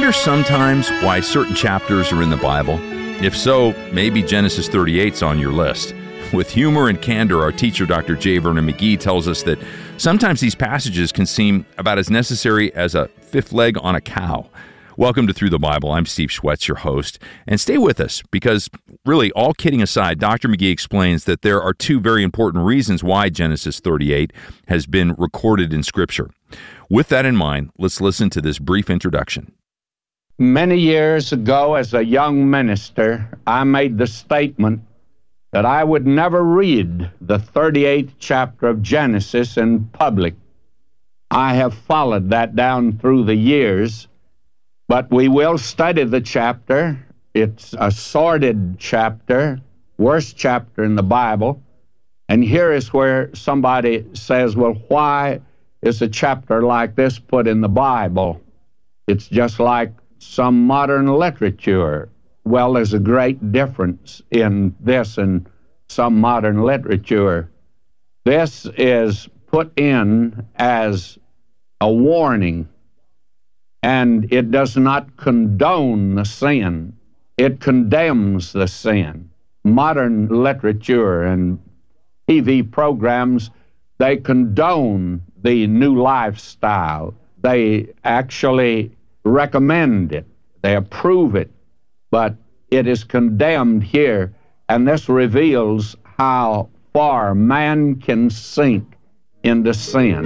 wonder sometimes why certain chapters are in the Bible? If so, maybe Genesis 38's on your list. With humor and candor, our teacher, Dr. J. Vernon McGee, tells us that sometimes these passages can seem about as necessary as a fifth leg on a cow. Welcome to Through the Bible. I'm Steve Schwetz, your host. And stay with us because, really, all kidding aside, Dr. McGee explains that there are two very important reasons why Genesis 38 has been recorded in Scripture. With that in mind, let's listen to this brief introduction. Many years ago, as a young minister, I made the statement that I would never read the 38th chapter of Genesis in public. I have followed that down through the years, but we will study the chapter. It's a sordid chapter, worst chapter in the Bible. And here is where somebody says, well, why is a chapter like this put in the Bible? It's just like some modern literature. Well, there's a great difference in this and some modern literature. This is put in as a warning, and it does not condone the sin. It condemns the sin. Modern literature and TV programs, they condone the new lifestyle. They actually recommend it. They approve it. But it is condemned here, and this reveals how far man can sink into sin.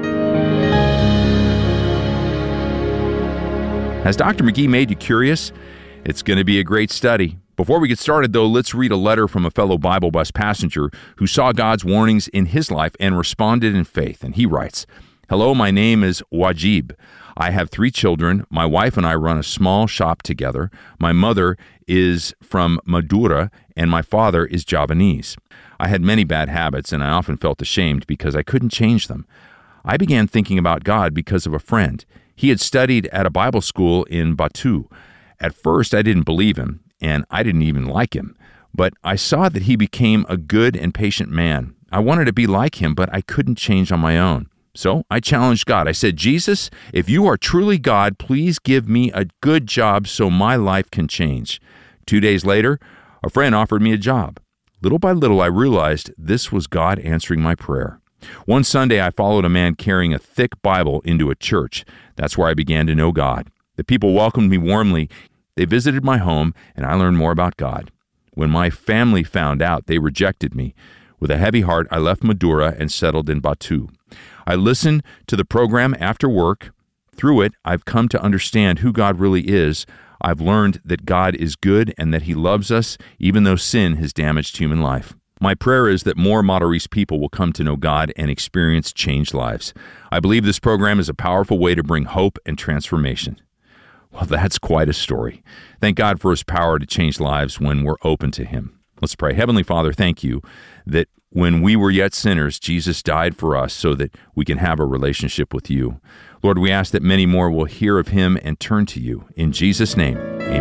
Has Dr. McGee made you curious? It's going to be a great study. Before we get started, though, let's read a letter from a fellow Bible bus passenger who saw God's warnings in his life and responded in faith. And he writes, "Hello, my name is Wajib. I have 3 children. My wife and I run a small shop together. My mother is from Madura, and my father is Javanese. I had many bad habits, and I often felt ashamed because I couldn't change them. I began thinking about God because of a friend. He had studied at a Bible school in Batu. At first, I didn't believe him, and I didn't even like him. But I saw that he became a good and patient man. I wanted to be like him, but I couldn't change on my own. So I challenged God. I said, Jesus, if you are truly God, please give me a good job so my life can change. 2 days later, a friend offered me a job. Little by little, I realized this was God answering my prayer. One Sunday, I followed a man carrying a thick Bible into a church. That's where I began to know God. The people welcomed me warmly. They visited my home, and I learned more about God. When my family found out, they rejected me. With a heavy heart, I left Madura and settled in Batu. I listened to the program after work. Through it, I've come to understand who God really is. I've learned that God is good and that He loves us, even though sin has damaged human life. My prayer is that more Matarese people will come to know God and experience changed lives. I believe this program is a powerful way to bring hope and transformation." Well, that's quite a story. Thank God for His power to change lives when we're open to Him. Let's pray. Heavenly Father, thank you that when we were yet sinners, Jesus died for us so that we can have a relationship with you. Lord, we ask that many more will hear of Him and turn to you. In Jesus' name,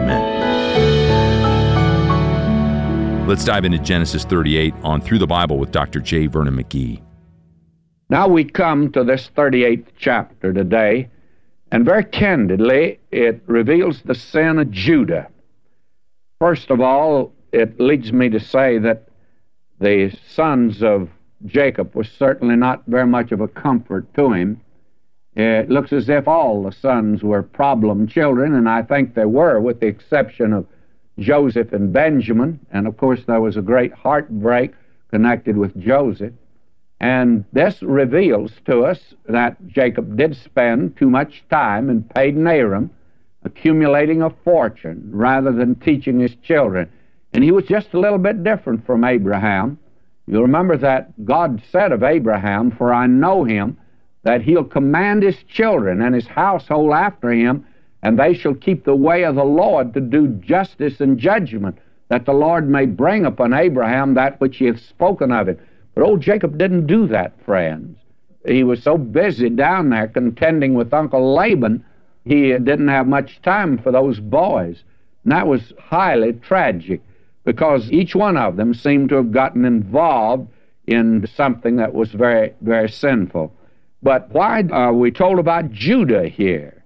amen. Let's dive into Genesis 38 on Through the Bible with Dr. J. Vernon McGee. Now we come to this 38th chapter today, and very candidly, it reveals the sin of Judah. First of all, it leads me to say that the sons of Jacob was certainly not very much of a comfort to him. It looks as if all the sons were problem children, and I think they were, with the exception of Joseph and Benjamin. And of course, there was a great heartbreak connected with Joseph. And this reveals to us that Jacob did spend too much time in Padan Aram accumulating a fortune rather than teaching his children. And he was just a little bit different from Abraham. You'll remember that God said of Abraham, "For I know him, that he'll command his children and his household after him, and they shall keep the way of the Lord to do justice and judgment, that the Lord may bring upon Abraham that which he hath spoken of it." But old Jacob didn't do that, friends. He was so busy down there contending with Uncle Laban, he didn't have much time for those boys. And that was highly tragic, because each one of them seemed to have gotten involved in something that was very, very sinful. But why are we told about Judah here?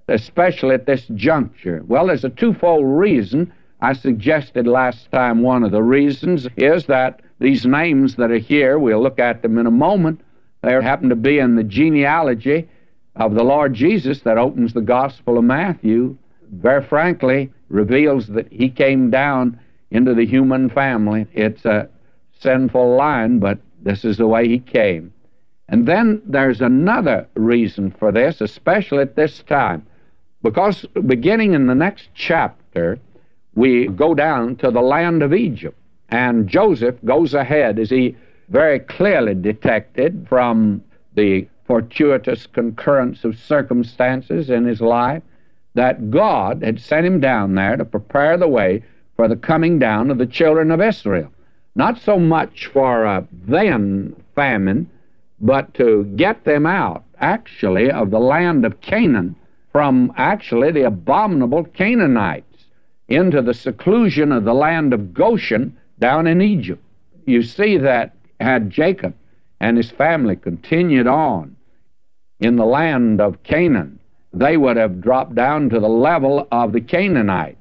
especially at this juncture? Well, there's a twofold reason. I suggested last time one of the reasons is that these names that are here, we'll look at them in a moment, they happen to be in the genealogy of the Lord Jesus that opens the Gospel of Matthew. Very frankly, reveals that he came down into the human family. It's a sinful line, but this is the way he came. And then there's another reason for this, especially at this time, because beginning in the next chapter, we go down to the land of Egypt, and Joseph goes ahead, as he very clearly detected from the fortuitous concurrence of circumstances in his life, that God had sent him down there to prepare the way for the coming down of the children of Israel. Not so much for a then famine, but to get them out, actually, of the land of Canaan, from actually the abominable Canaanites, into the seclusion of the land of Goshen down in Egypt. You see that had Jacob and his family continued on in the land of Canaan, they would have dropped down to the level of the Canaanites.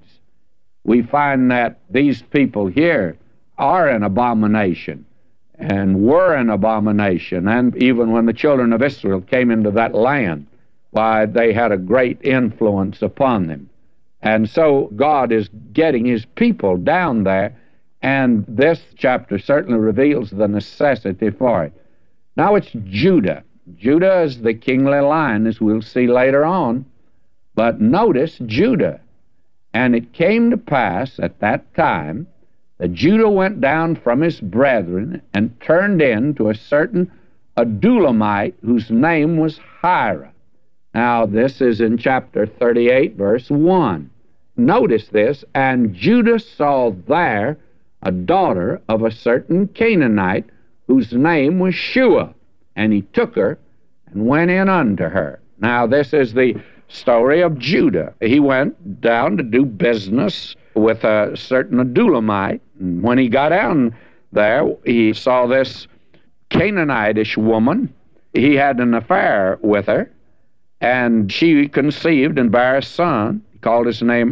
We find that these people here are an abomination and were an abomination, and even when the children of Israel came into that land, why, they had a great influence upon them. And so God is getting his people down there, and this chapter certainly reveals the necessity for it. Now it's Judah. Judah is the kingly line, as we'll see later on. But notice Judah. And it came to pass at that time that Judah went down from his brethren and turned in to a certain Adulamite whose name was Hira. Now this is in chapter 38, verse 1. Notice this, and Judah saw there a daughter of a certain Canaanite whose name was Shua, and he took her and went in unto her. Now this is the story of Judah. He went down to do business with a certain Adulamite, and when he got down there, he saw this Canaanitish woman. He had an affair with her, and she conceived and bare a son. He called his name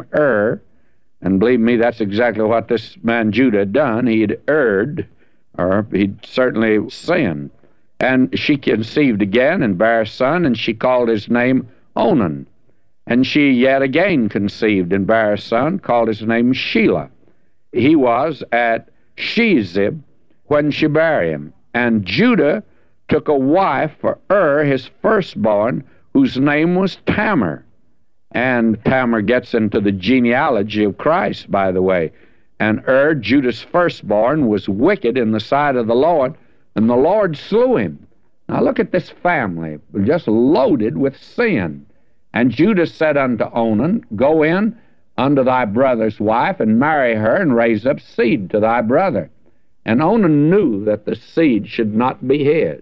and believe me, that's exactly what this man Judah had done. He'd erred, or he'd certainly sinned. And she conceived again and bare a son, and she called his name Onan. And she yet again conceived and bare a son, called his name Shelah. He was at Shezib when she bare him. And Judah took a wife for his firstborn, whose name was Tamar. And Tamar gets into the genealogy of Christ, by the way. And Judah's firstborn, was wicked in the sight of the Lord, and the Lord slew him. Now look at this family, just loaded with sin. And Judah said unto Onan, Go in unto thy brother's wife, and marry her, and raise up seed to thy brother. And Onan knew that the seed should not be his.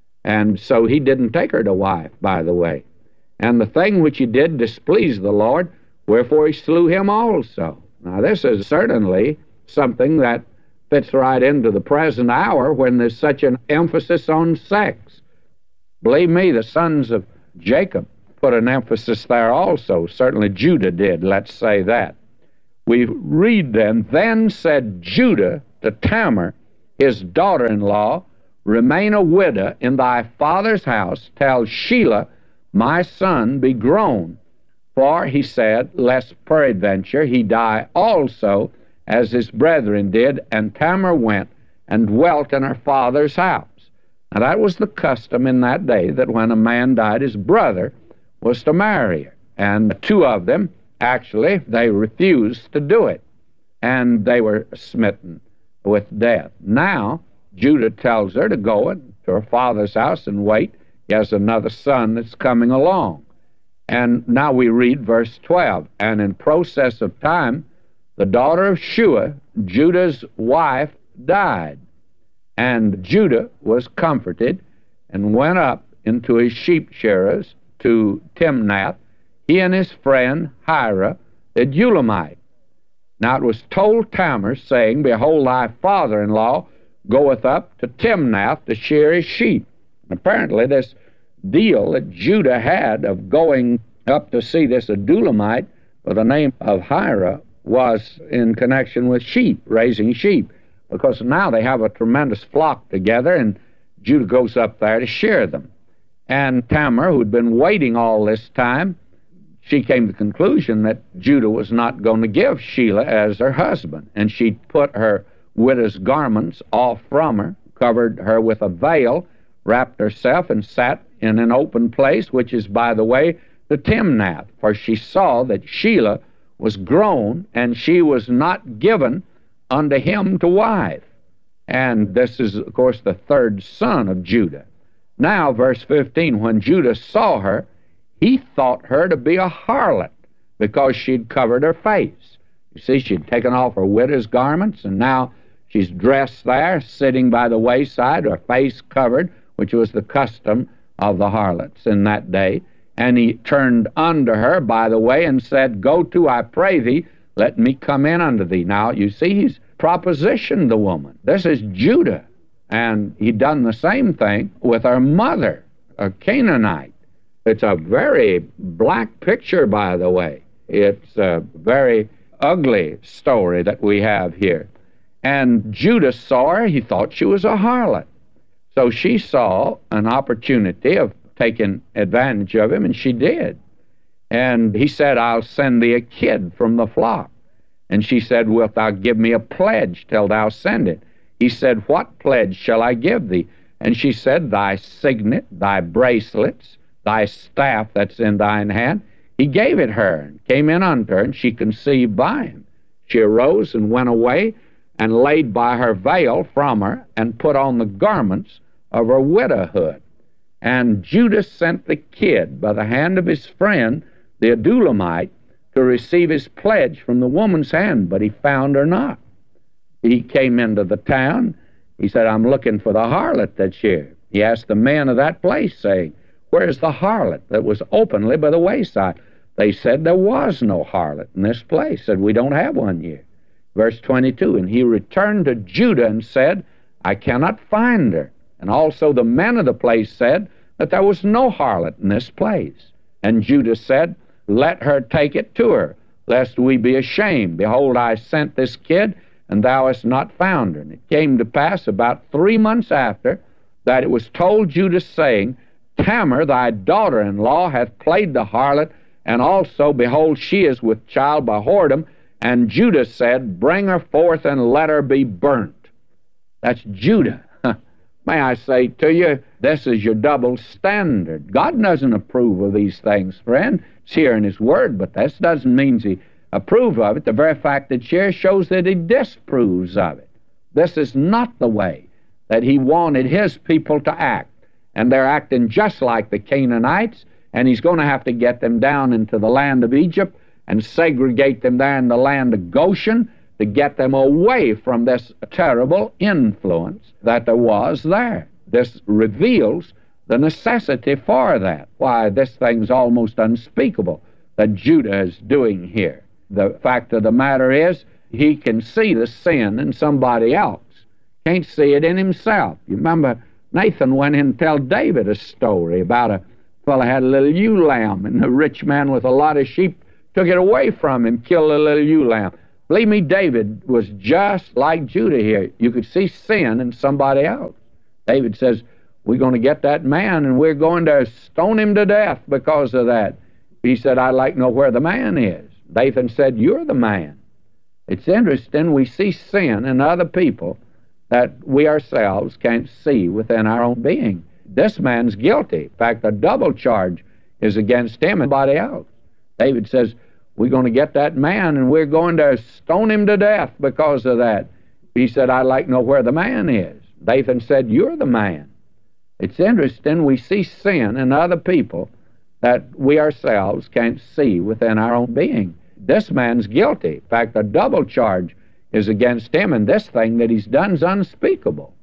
And so he didn't take her to wife, by the way. And the thing which he did displeased the Lord, wherefore he slew him also. Now this is certainly something that fits right into the present hour when there's such an emphasis on sex. Believe me, the sons of Jacob put an emphasis there also. Certainly Judah did, let's say that. We read then said Judah to Tamar, his daughter-in-law, Remain a widow in thy father's house, till Shelah, my son, be grown. For, he said, lest peradventure he die also, as his brethren did. And Tamar went and dwelt in her father's house. Now that was the custom in that day, that when a man died, his brother was to marry her. And two of them, actually, they refused to do it. And they were smitten with death. Now, Judah tells her to go to her father's house and wait. He has another son that's coming along. And now we read verse 12. And in process of time, the daughter of Shua, Judah's wife, died. And Judah was comforted and went up into his sheep shearers to Timnath, he and his friend Hira, the Adulamite. Now it was told Tamar, saying, Behold, thy father-in-law goeth up to Timnath to shear his sheep. And apparently this deal that Judah had of going up to see this Adulamite by the name of Hira was in connection with sheep, raising sheep, because now they have a tremendous flock together, and Judah goes up there to shear them. And Tamar, who'd been waiting all this time, she came to the conclusion that Judah was not going to give Shelah as her husband, and she put her widow's garments off from her, covered her with a veil, wrapped herself, and sat in an open place, which is, by the way, the Timnath, for she saw that Shelah was grown, and she was not given unto him to wife. And this is, of course, the third son of Judah. Now, verse 15, when Judah saw her, he thought her to be a harlot, because she'd covered her face. You see, she'd taken off her widow's garments, and now she's dressed there, sitting by the wayside, her face covered, which was the custom of the harlots in that day. And he turned unto her, by the way, and said, Go to, I pray thee, let me come in unto thee. Now, you see, he's propositioned the woman. This is Judah. And he done the same thing with her mother, a Canaanite. It's a very black picture, by the way. It's a very ugly story that we have here. And Judah saw her. He thought she was a harlot. So she saw an opportunity of taking advantage of him, and she did. And he said, I'll send thee a kid from the flock. And she said, Wilt thou give me a pledge till thou send it? He said, What pledge shall I give thee? And she said, Thy signet, thy bracelets, thy staff that's in thine hand. He gave it her, and came in unto her, and she conceived by him. She arose and went away, and laid by her veil from her, and put on the garments of her widowhood. And Judah sent the kid by the hand of his friend, the Adulamite, to receive his pledge from the woman's hand, but he found her not. He came into the town. He said, I'm looking for the harlot that's here. He asked the men of that place, saying, Where's the harlot that was openly by the wayside? They said, There was no harlot in this place. Said, We don't have one here. Verse 22, And he returned to Judah and said, I cannot find her. And also the men of the place said that there was no harlot in this place. And Judah said, Let her take it to her, lest we be ashamed. Behold, I sent this kid, and thou hast not found her. And it came to pass about 3 months after that it was told Judah, saying, Tamar, thy daughter-in-law, hath played the harlot, and also, behold, she is with child by whoredom. And Judah said, Bring her forth, and let her be burnt. That's Judah. May I say to you, this is your double standard. God doesn't approve of these things, friend. It's here in His Word, but this doesn't mean He approves of it. The very fact that here shows that He disapproves of it. This is not the way that He wanted His people to act. And they're acting just like the Canaanites, and He's going to have to get them down into the land of Egypt and segregate them there in the land of Goshen, to get them away from this terrible influence that there was there. This reveals the necessity for that. Why, this thing's almost unspeakable that Judah is doing here. The fact of the matter is, he can see the sin in somebody else. Can't see it in himself. You remember, Nathan went in and tell David a story about a fellow had a little ewe lamb, and the rich man with a lot of sheep took it away from him, killed the little ewe lamb. Believe me, David was just like Judah here. You could see sin in somebody else. David says, We're going to get that man, and we're going to stone him to death because of that. He said, I'd like to know where the man is. Nathan said, You're the man. It's interesting, we see sin in other people that we ourselves can't see within our own being. This man's guilty. In fact, the double charge is against him and nobody else. David says, We're going to get that man, and we're going to stone him to death because of that. He said, I'd like to know where the man is. Nathan said, You're the man. It's interesting, we see sin in other people that we ourselves can't see within our own being. This man's guilty. In fact, the double charge is against him, and this thing that he's done is unspeakable.